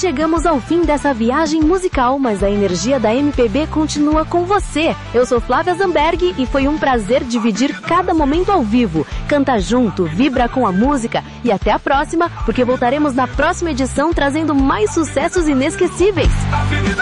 chegamos ao fim dessa viagem musical, mas a energia da MPB continua com você. Eu sou Flávia Zamberg e foi um prazer dividir cada momento ao vivo. Canta junto, vibra com a música e até a próxima, porque voltaremos na próxima edição trazendo mais sucessos inesquecíveis.